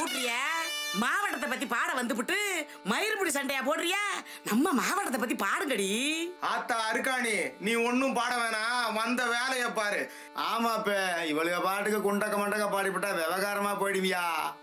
கூட்டுறிய? மாவட்டத்தை பத்தி பாட வந்துபிட்டு மயிர்புடி சண்டையா போடுறியா? நம்ம மாவட்டத்தை பத்தி பாடுங்கடி. ஆத்தா அருக்காணி, நீ ஒன்னும் பாட வேணாம், வந்த வேலைய பாரு. ஆமாப்ப இவளுக பாட்டுக்கு குண்டக்க மண்டக்க பாடிவிட்டா விவகாரமா போயிடுவியா?